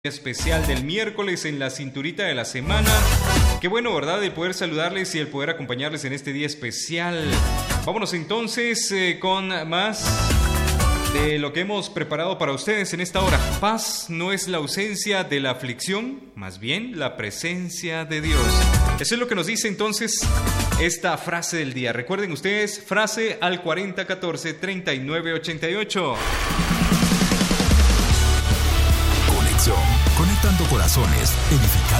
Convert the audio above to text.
Especial del miércoles en la cinturita de la semana. Qué bueno, ¿verdad? El poder saludarles y el poder acompañarles en este día especial. Vámonos entonces con más de lo que hemos preparado para ustedes en esta hora. Paz no es la ausencia de la aflicción, más bien la presencia de Dios. Eso es lo que nos dice entonces esta frase del día. Recuerden ustedes, frase al 4014-3988. Conectando corazones, edificando